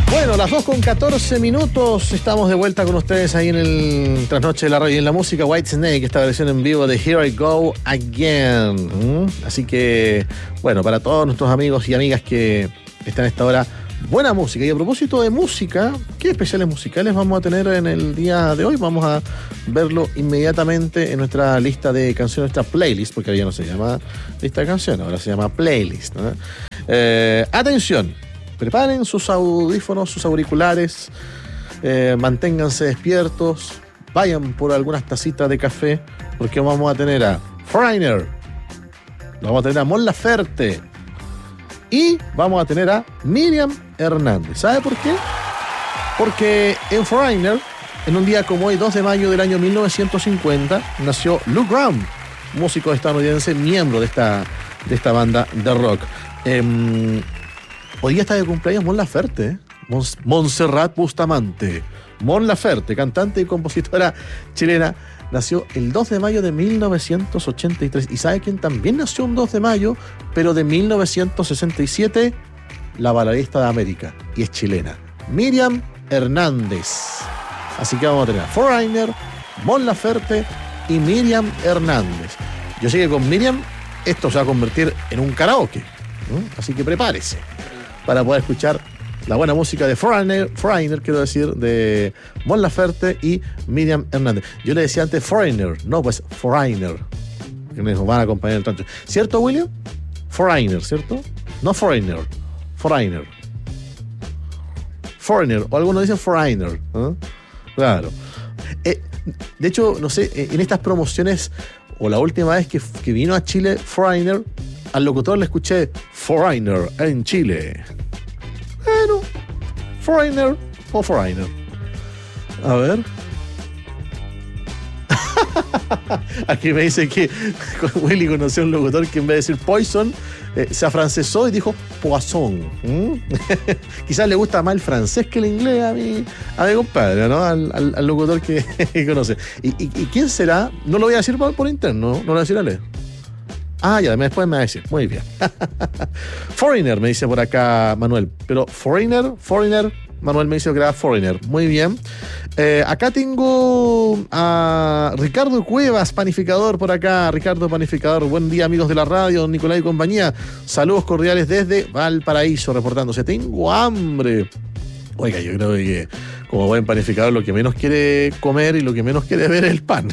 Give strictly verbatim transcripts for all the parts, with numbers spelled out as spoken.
Bueno, las dos con catorce minutos, estamos de vuelta con ustedes ahí en el Trasnoche de la Radio y en la música. Whitesnake, esta versión en vivo de Here I Go Again. ¿Mm? Así que, bueno, para todos nuestros amigos y amigas que están a esta hora, buena música. Y a propósito de música, ¿qué especiales musicales vamos a tener en el día de hoy? Vamos a verlo inmediatamente en nuestra lista de canciones, nuestra playlist, porque ya no se llama lista de canciones, ahora se llama playlist, ¿no? Eh, atención. Preparen sus audífonos, sus auriculares, eh, manténganse despiertos, vayan por algunas tacitas de café, porque vamos a tener a Foreigner, vamos a tener a Mon Laferte y vamos a tener a Miriam Hernández. ¿Sabe por qué? Porque en Foreigner, en un día como hoy, dos de mayo del año mil novecientos cincuenta, nació Lou Gramm, músico estadounidense, miembro de esta, de esta banda de rock. Eh, Hoy día está de cumpleaños Mon Laferte, ¿eh? Mons- Montserrat Bustamante. Mon Laferte, cantante y compositora chilena, nació el dos de mayo de mil novecientos ochenta y tres. ¿Y sabe quién también nació un dos de mayo, pero de mil novecientos sesenta y siete? La baladista de América, y es chilena, Miriam Hernández. Así que vamos a tener a Foreigner, Mon Laferte y Miriam Hernández. Yo sé que con Miriam esto se va a convertir en un karaoke, ¿no? Así que prepárese para poder escuchar la buena música de Foreigner, Foreigner, quiero decir, de Mon Laferte y Miriam Hernández. Yo le decía antes Foreigner, no, pues Foreigner, que nos van a acompañar en el trancho. ¿Cierto, William? Foreigner, ¿cierto? No Foreigner, Foreigner. Foreigner, o algunos dicen Foreigner, ¿eh? Claro. Eh, de hecho, no sé, en estas promociones, o la última vez que, que vino a Chile Foreigner, al locutor le escuché Foreigner en Chile. Bueno, Foreigner o Foreigner. A ver. Aquí me dice que Willy conoció a un locutor que en vez de decir Poison, eh, se afrancesó y dijo Poisson. ¿Mm? Quizás le gusta más el francés que el inglés a mi, a mi compadre, ¿no? Al, al, al locutor que, que conoce. ¿Y, y, ¿Y quién será? No lo voy a decir por, por interno, no lo voy a decir a leer. Ah, ya, después me va a decir. Muy bien. Foreigner, me dice por acá Manuel. Pero Foreigner, Foreigner, Manuel me dice que era Foreigner. Muy bien. Eh, acá tengo a Ricardo Cuevas, panificador por acá. Ricardo Panificador, buen día amigos de la radio, don Nicolás y compañía. Saludos cordiales desde Valparaíso, reportándose. Tengo hambre. Oiga, yo creo que como buen panificador lo que menos quiere comer y lo que menos quiere ver es el pan.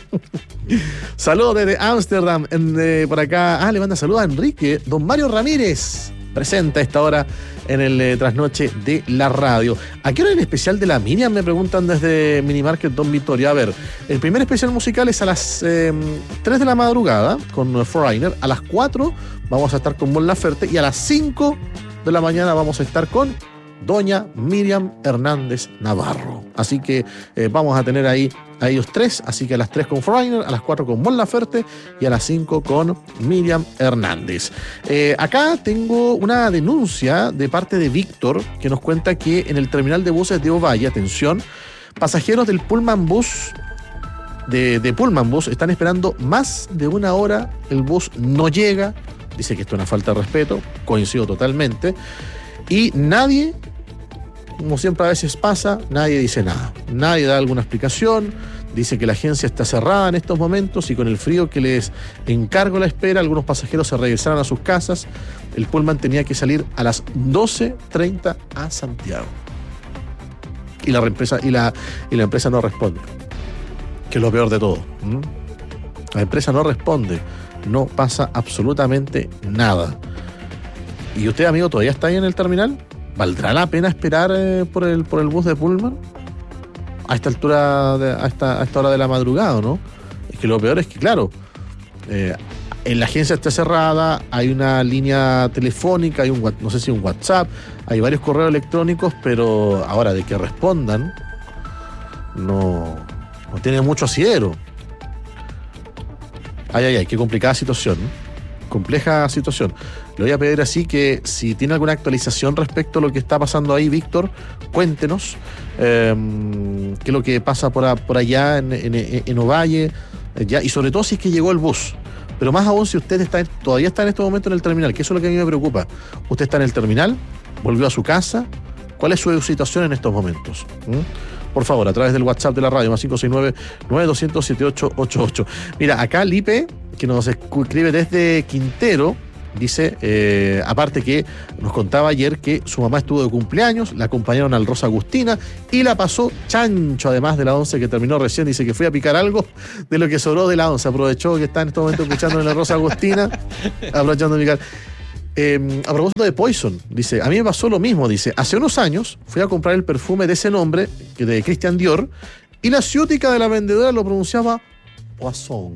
Saludos desde Ámsterdam, eh, por acá. Ah, le manda saludos a Enrique. Don Mario Ramírez, presente a esta hora en el eh, trasnoche de la radio. ¿A qué hora en especial de la Miriam? Me preguntan desde Minimarket Don Vittorio. A ver, el primer especial musical es a las eh, tres de la madrugada con Foreigner. A las cuatro vamos a estar con Mon Laferte y a las cinco de la mañana vamos a estar con doña Miriam Hernández Navarro. Así que eh, vamos a tener ahí a ellos tres, así que a las tres con Foreigner, a las cuatro con Mon Laferte y a las cinco con Miriam Hernández. Eh, acá tengo una denuncia de parte de Víctor que nos cuenta que en el terminal de buses de Ovalle, atención, pasajeros del Pullman Bus de, de Pullman Bus están esperando más de una hora, el bus no llega, dice que esto es una falta de respeto, coincido totalmente, y nadie, como siempre a veces pasa, nadie dice nada, nadie da alguna explicación, dice que la agencia está cerrada en estos momentos y con el frío que les encargo la espera, algunos pasajeros se regresaron a sus casas. El Pullman tenía que salir a las doce treinta a Santiago y la empresa, y la, y la empresa no responde, que es lo peor de todo. ¿Mm? La empresa no responde, no pasa absolutamente nada. ¿Y usted, amigo, todavía está ahí en el terminal? ¿Valdrá la pena esperar eh, por el por el bus de Pullman? A esta altura, de, a, esta, a esta hora de la madrugada, ¿no? Es que lo peor es que, claro, eh, en la agencia está cerrada, hay una línea telefónica, hay un, no sé si un WhatsApp, hay varios correos electrónicos, pero ahora de que respondan, no, no tiene mucho asidero. Ay, ay, ay, qué complicada situación, ¿no? Compleja situación. Le voy a pedir así que si tiene alguna actualización respecto a lo que está pasando ahí, Víctor, cuéntenos eh, qué es lo que pasa por, a, por allá en, en, en Ovalle, eh, ya, y sobre todo si es que llegó el bus. Pero más aún si usted está en, todavía está en este momento en el terminal, que eso es lo que a mí me preocupa. Usted está en el terminal, volvió a su casa, ¿Cuál es su situación en estos momentos? ¿Mm? Por favor, a través del WhatsApp de la radio, más cinco seis nueve, nueve dos cero cero, siete ocho ocho ocho. Mira, acá Lipe, que nos escribe desde Quintero, dice, eh, aparte que nos contaba ayer que su mamá estuvo de cumpleaños, la acompañaron al Rosa Agustina y la pasó chancho, además de la once que terminó recién. Dice que fui a picar algo de lo que sobró de la once. Aprovechó que está en este momento escuchando en la Rosa Agustina, aprovechando de picar. Eh, a propósito de Poison, dice, a mí me pasó lo mismo, dice, hace unos años fui a comprar el perfume de ese nombre, que de Christian Dior, y la ciútica de la vendedora lo pronunciaba Poison.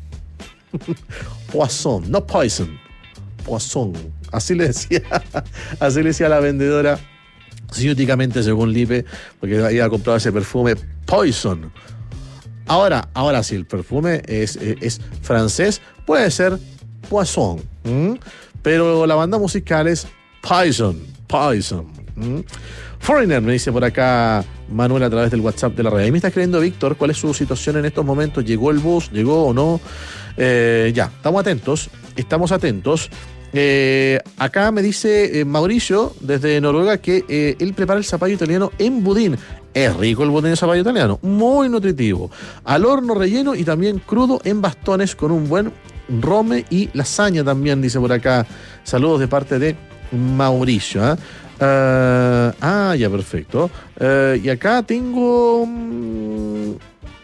Poison, no Poison. Poison. Así le decía, así le decía a la vendedora, ciúticamente según Lipe, porque había comprado ese perfume Poison. Ahora, ahora sí, el perfume es, es, es francés, puede ser Poison. ¿Mm? Pero la banda musical es Poison, Poison. ¿Mm? Foreigner, me dice por acá Manuel a través del WhatsApp de la radio. Y me está escribiendo Víctor, ¿cuál es su situación en estos momentos? ¿Llegó el bus? ¿Llegó o no? Eh, ya, estamos atentos, estamos atentos. Eh, acá me dice eh, Mauricio, desde Noruega, que eh, él prepara el zapallo italiano en budín. Es rico el budín de zapallo italiano, muy nutritivo. Al horno relleno y también crudo en bastones con un buen rome y lasaña también, dice por acá. Saludos de parte de Mauricio. ¿eh? Uh, ah, ya, perfecto. Uh, y acá tengo... Um,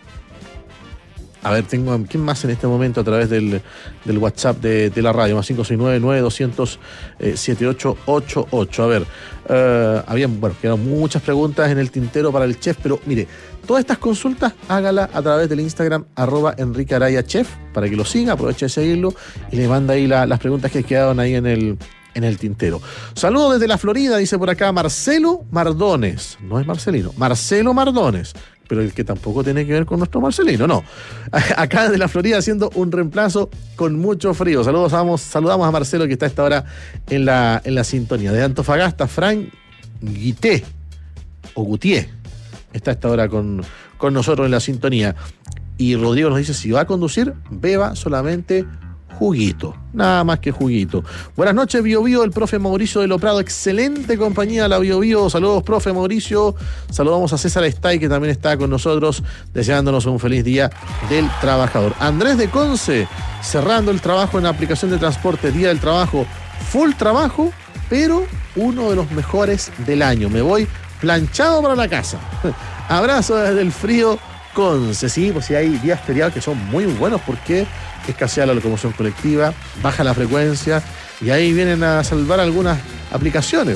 a ver, tengo... ¿Quién más en este momento a través del, del WhatsApp de, de la radio? Más cinco seis nueve, nueve dos cero cero, siete ocho ocho ocho. A ver, uh, habían, bueno, quedaron muchas preguntas en el tintero para el chef, pero mire, todas estas consultas hágala a través del Instagram arroba Enrique Araya Chef, para que lo siga, aproveche de seguirlo y le manda ahí la, las preguntas que quedaron ahí en el, en el tintero. Saludos desde la Florida, dice por acá Marcelo Mardones. No es Marcelino, Marcelo Mardones, pero el que tampoco tiene que ver con nuestro Marcelino, no. Acá desde la Florida haciendo un reemplazo con mucho frío. Saludos, vamos, saludamos a Marcelo que está a esta hora en la, en la sintonía. De Antofagasta, Frank Guité, o Gutié, está a esta hora con, con nosotros en la sintonía. Y Rodrigo nos dice, si va a conducir, beba solamente juguito, nada más que juguito. Buenas noches, Bio Bio, el profe Mauricio de Loprado, excelente compañía la Bio Bio. Saludos, profe Mauricio. Saludamos a César Estay, que también está con nosotros, deseándonos un feliz día del trabajador. Andrés de Conce, cerrando el trabajo en la aplicación de transporte, día del trabajo, full trabajo, pero uno de los mejores del año. Me voy planchado para la casa. Abrazo desde el frío Conce. Sí, pues sí, hay días feriados que son muy buenos porque escasea la locomoción colectiva, baja la frecuencia y ahí vienen a salvar algunas aplicaciones.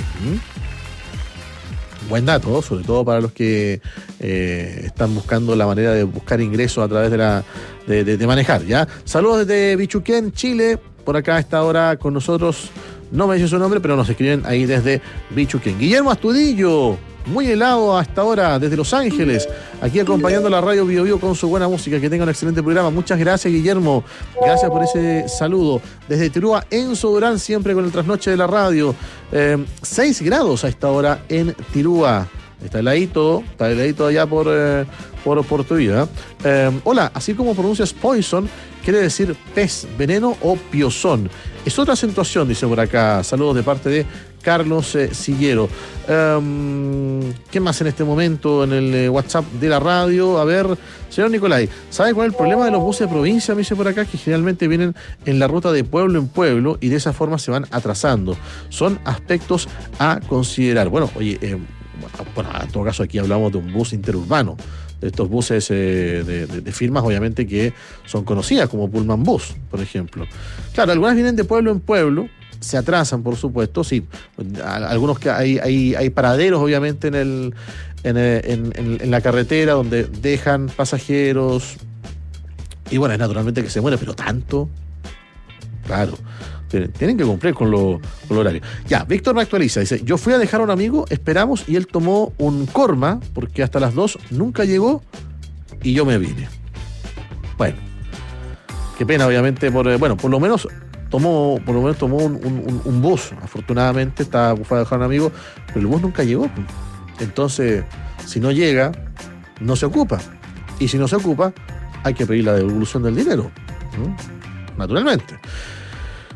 ¿Mm? Buen dato, sobre todo para los que eh, están buscando la manera de buscar ingresos a través de la de, de, de manejar. ¿Ya? Saludos desde Bichuquén, Chile. Por acá a esta hora con nosotros, no me dice su nombre, pero nos escriben ahí desde Bichuquén. Guillermo Astudillo, muy helado hasta ahora desde Los Ángeles, aquí acompañando a la radio Bio Bio con su buena música. Que tenga un excelente programa. Muchas gracias, Guillermo, gracias por ese saludo. Desde Tirúa, Enzo Durán, siempre con el trasnoche de la radio. eh, seis grados a esta hora en Tirúa. Está heladito, está heladito allá por, eh, por, por tu vida. Eh, hola, así como pronuncias poison, quiere decir pez, veneno o piozón. Es otra acentuación, dice por acá. Saludos de parte de Carlos eh, Sillero. Um, ¿Qué más en este momento en el eh, WhatsApp de la radio? A ver, señor Nicolai, ¿sabe cuál es el problema de los buses de provincia? Me dice por acá que generalmente vienen en la ruta de pueblo en pueblo y de esa forma se van atrasando. Son aspectos a considerar. Bueno, oye, eh, bueno, en todo caso aquí hablamos de un bus interurbano, de estos buses eh, de, de, de firmas obviamente que son conocidas como Pullman Bus, por ejemplo. Claro, algunas vienen de pueblo en pueblo, se atrasan, por supuesto, sí. Algunos que hay, hay, hay paraderos, obviamente, en, el, en, en, en, en la carretera donde dejan pasajeros. Y bueno, es naturalmente que se muere, pero tanto. Claro, tienen que cumplir con lo, con lo horario. Ya, Víctor me actualiza, dice, yo fui a dejar a un amigo, esperamos y él tomó un Corma, porque hasta las dos nunca llegó y yo me vine. Bueno, qué pena, obviamente, por, bueno, por lo menos... Tomó, por lo menos tomó un, un, un bus, afortunadamente, estaba, fue a dejar a un amigo, pero el bus nunca llegó. Entonces, si no llega, no se ocupa. Y si no se ocupa, hay que pedir la devolución del dinero. ¿Mm? Naturalmente.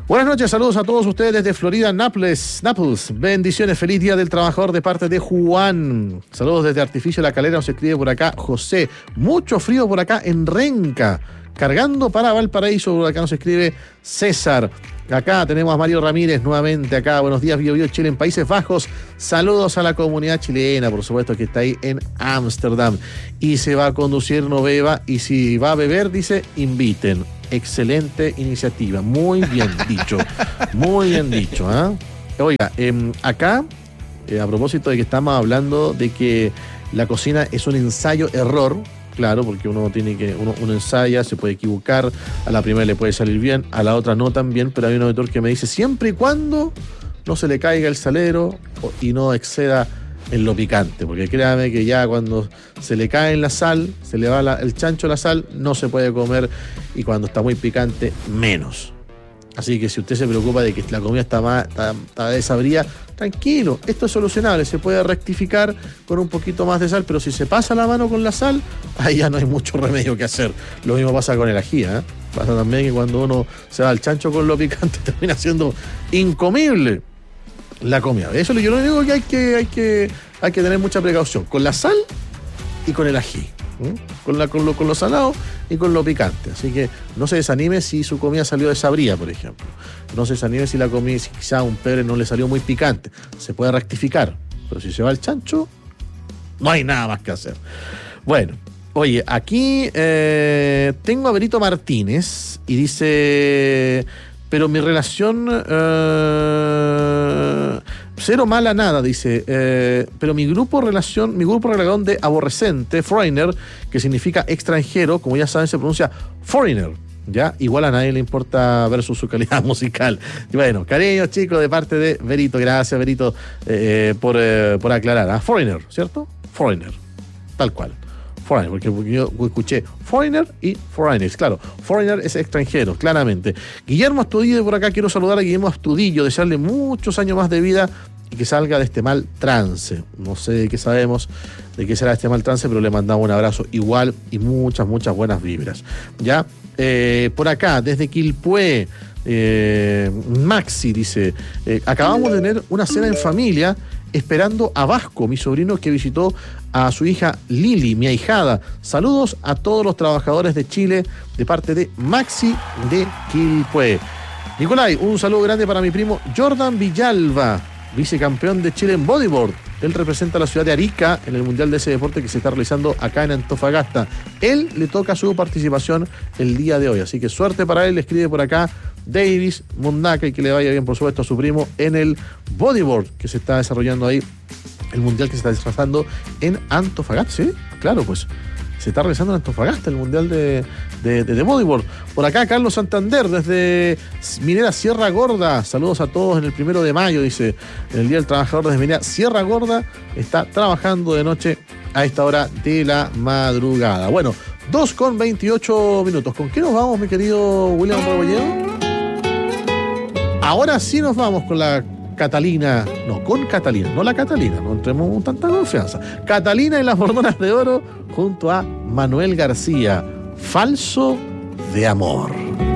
Buenas noches, saludos a todos ustedes desde Florida, Naples, Naples. Bendiciones, feliz Día del Trabajador de parte de Juan. Saludos desde Artificio La Calera, nos escribe por acá José. Mucho frío por acá en Renca. Cargando para Valparaíso, por acá nos escribe César. Acá tenemos a Mario Ramírez nuevamente acá. Buenos días, Bio Bio Chile en Países Bajos. Saludos a la comunidad chilena, por supuesto, que está ahí en Ámsterdam. Y se va a conducir, no beba. Y si va a beber, dice, inviten. Excelente iniciativa. Muy bien dicho. Muy bien dicho. ¿eh? Oiga, eh, acá, eh, a propósito de que estamos hablando de que la cocina es un ensayo-error. Claro, porque uno tiene que, uno, uno ensaya, se puede equivocar, a la primera le puede salir bien, a la otra no tan bien, pero hay un auditor que me dice siempre y cuando no se le caiga el salero y no exceda en lo picante, porque créame que ya cuando se le cae en la sal, se le va la, el chancho a la sal, no se puede comer, y cuando está muy picante, menos. Así que si usted se preocupa de que la comida está, más, está, está desabrida, tranquilo, esto es solucionable, se puede rectificar con un poquito más de sal, pero si se pasa la mano con la sal, ahí ya no hay mucho remedio que hacer. Lo mismo pasa con el ají, ¿eh? Pasa también que cuando uno se va al chancho con lo picante, termina siendo incomible la comida. Eso yo lo digo que hay que, hay que, hay que tener mucha precaución con la sal y con el ají. ¿Mm? Con, la, con, lo, con lo salado y con lo picante. Así que no se desanime si su comida salió desabrida, por ejemplo. No se desanime si la comida, si quizá un pebre no le salió muy picante. Se puede rectificar. Pero si se va al chancho, no hay nada más que hacer. Bueno, oye, aquí eh, tengo a Berito Martínez y dice... Pero mi relación... Eh, cero mala nada, dice. Eh, pero mi grupo relación, mi grupo relación de aborrecente, foreigner, que significa extranjero, como ya saben, se pronuncia foreigner. ¿Ya? Igual a nadie le importa versus su calidad musical. Y bueno, cariño, chicos, de parte de Berito. Gracias, Berito, eh, por, eh, por aclarar. ¿Ah? Foreigner, ¿cierto? Foreigner. Tal cual. Foreigner, porque, porque yo escuché foreigner y foreigners, claro, foreigner es extranjero, claramente. Guillermo Astudillo por acá, quiero saludar a Guillermo Astudillo, desearle muchos años más de vida y que salga de este mal trance. No sé de qué sabemos, de qué será este mal trance, pero le mandamos un abrazo igual y muchas, muchas buenas vibras. Ya, eh, por acá, desde Quilpué, eh, Maxi dice, eh, acabamos de tener una cena en familia esperando a Vasco, mi sobrino que visitó a su hija Lili, mi ahijada. Saludos a todos los trabajadores de Chile de parte de Maxi de Quilpué. Nicolai, un saludo grande para mi primo Jordan Villalba, vicecampeón de Chile en bodyboard. Él representa a la ciudad de Arica en el mundial de ese deporte que se está realizando acá en Antofagasta. Él le toca su participación el día de hoy, así que suerte para él. Le escribe por acá Davis Mundaca y que le vaya bien, por supuesto, a su primo en el bodyboard que se está desarrollando ahí, el mundial que se está desarrollando en Antofagasta. Sí, claro, pues se está realizando en Antofagasta el mundial de, de, de, de bodyboard. Por acá Carlos Santander desde Minera Sierra Gorda, saludos a todos en el primero de mayo, dice, en el Día del Trabajador desde Minera Sierra Gorda, está trabajando de noche a esta hora de la madrugada. Bueno, dos con veintiocho minutos. ¿Con qué nos vamos, mi querido William Rebolledo? Ahora sí nos vamos con la Catalina, no, con Catalina, no la Catalina, no entremos con tanta confianza. Catalina y las Bordonas de Oro junto a Manuel García, Falso de Amor.